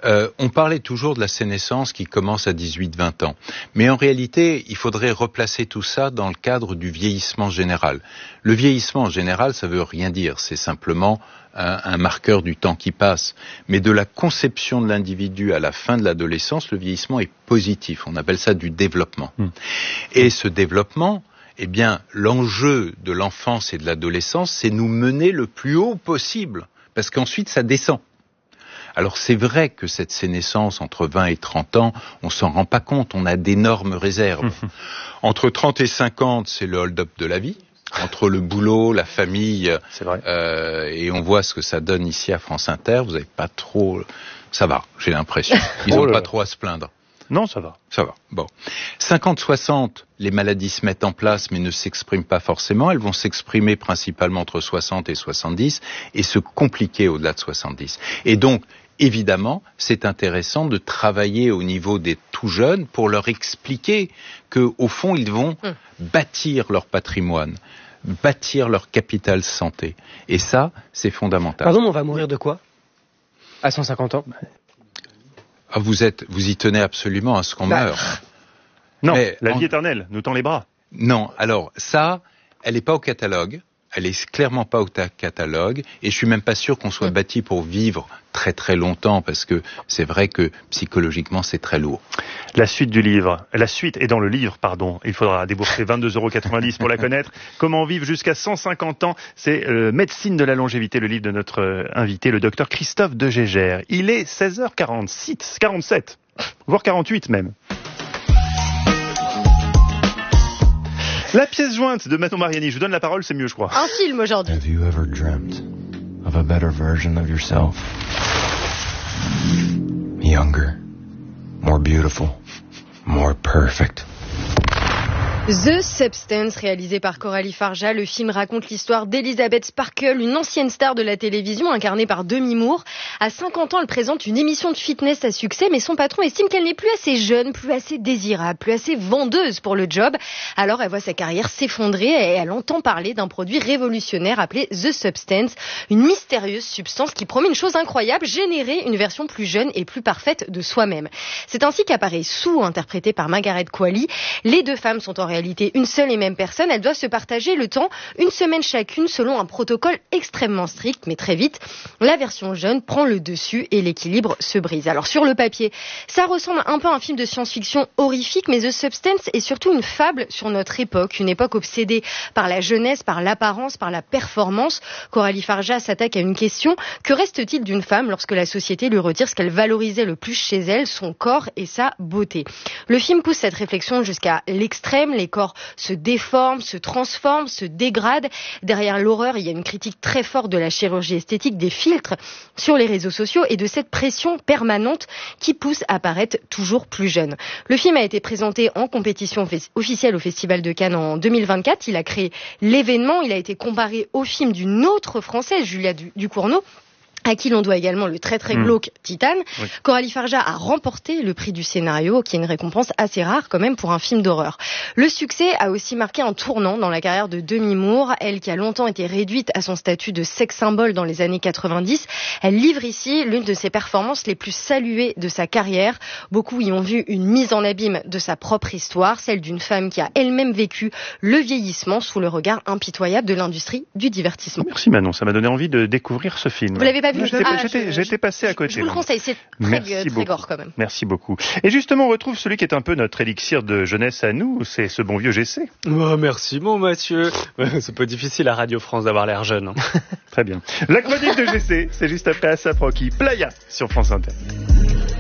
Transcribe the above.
On parlait toujours de la sénescence qui commence à 18-20 ans. Mais en réalité, il faudrait replacer tout ça dans le cadre du vieillissement général. Le vieillissement en général, ça veut rien dire. C'est simplement un marqueur du temps qui passe. Mais de la conception de l'individu à la fin de l'adolescence, le vieillissement est positif. On appelle ça du développement. Et ce développement, eh bien, l'enjeu de l'enfance et de l'adolescence, c'est nous mener le plus haut possible. Parce qu'ensuite, ça descend. Alors c'est vrai que cette sénescence entre 20 et 30 ans, on s'en rend pas compte, on a d'énormes réserves. Entre 30 et 50, c'est le hold-up de la vie. Entre le boulot, la famille, c'est vrai. Et on voit ce que ça donne ici à France Inter, vous avez pas trop... Ça va, j'ai l'impression. Ils n'ont pas trop à se plaindre. Non, ça va. Ça va, bon. 50-60, les maladies se mettent en place mais ne s'expriment pas forcément. Elles vont s'exprimer principalement entre 60 et 70 et se compliquer au-delà de 70. Et donc, évidemment, c'est intéressant de travailler au niveau des tout jeunes pour leur expliquer qu'au fond, ils vont bâtir leur patrimoine, bâtir leur capital santé. Et ça, c'est fondamental. Pardon, on va mourir de quoi ? À 150 ans ? Ah, vous y tenez absolument à ce qu'on meure. Non, mais la vie éternelle nous tend les bras. Non, alors ça, elle n'est pas au catalogue. Elle est clairement pas au catalogue. Et je suis même pas sûr qu'on soit bâti pour vivre très très longtemps, parce que c'est vrai que psychologiquement c'est très lourd. La suite est dans le livre, pardon. Il faudra débourser 22,90 € pour la connaître. Comment vivre jusqu'à 150 ans, c'est Médecine de la longévité, le livre de notre invité, le docteur Christophe de Gégère. Il est 16h47, voire 48 même. La pièce jointe de Manon Mariani. Je vous donne la parole, c'est mieux, je crois. Un film aujourd'hui. Have you ever dreamt of a better version of yourself? Younger, more beautiful, more perfect. The Substance, réalisé par Coralie Farja. Le film raconte l'histoire d'Elizabeth Sparkle, une ancienne star de la télévision incarnée par Demi Moore. À 50 ans, elle présente une émission de fitness à succès, mais son patron estime qu'elle n'est plus assez jeune, plus assez désirable, plus assez vendeuse pour le job. Alors elle voit sa carrière s'effondrer et elle entend parler d'un produit révolutionnaire appelé The Substance, une mystérieuse substance qui promet une chose incroyable, générer une version plus jeune et plus parfaite de soi-même. C'est ainsi qu'apparaît Sue, interprétée par Margaret Qualley. Les deux femmes sont en réalité une seule et même personne. Elles doivent se partager le temps, une semaine chacune, selon un protocole extrêmement strict, mais très vite, la version jeune prend le dessus et l'équilibre se brise. Alors sur le papier, ça ressemble un peu à un film de science-fiction horrifique, mais The Substance est surtout une fable sur notre époque, une époque obsédée par la jeunesse, par l'apparence, par la performance. Coralie Farja s'attaque à une question: que reste-t-il d'une femme lorsque la société lui retire ce qu'elle valorisait le plus chez elle, son corps et sa beauté? Le film pousse cette réflexion jusqu'à l'extrême. Les corps se déforment, se transforment, se dégradent. Derrière l'horreur, il y a une critique très forte de la chirurgie esthétique, des filtres sur les réseaux sociaux et de cette pression permanente qui pousse à paraître toujours plus jeune. Le film a été présenté en compétition officielle au Festival de Cannes en 2024. Il a créé l'événement. Il a été comparé au film d'une autre Française, Julia Ducournau, à qui l'on doit également le très très glauque Titane. Oui. Coralie Farja a remporté le prix du scénario, qui est une récompense assez rare quand même pour un film d'horreur. Le succès a aussi marqué un tournant dans la carrière de Demi Moore, elle qui a longtemps été réduite à son statut de sex symbole dans les années 90. Elle livre ici l'une de ses performances les plus saluées de sa carrière. Beaucoup y ont vu une mise en abîme de sa propre histoire, celle d'une femme qui a elle-même vécu le vieillissement sous le regard impitoyable de l'industrie du divertissement. Merci Manon, ça m'a donné envie de découvrir ce film. Vous l'avez pas vu? J'étais passé à côté. Je vous le conseille, c'est très gore quand même. Merci beaucoup. Et justement, on retrouve celui qui est un peu notre élixir de jeunesse à nous, c'est ce bon vieux GC. Oh, merci mon Mathieu. C'est pas difficile à Radio France d'avoir l'air jeune. Hein. Très bien. La chronique de GC, c'est juste après Asap Rocky, Playa sur France Inter.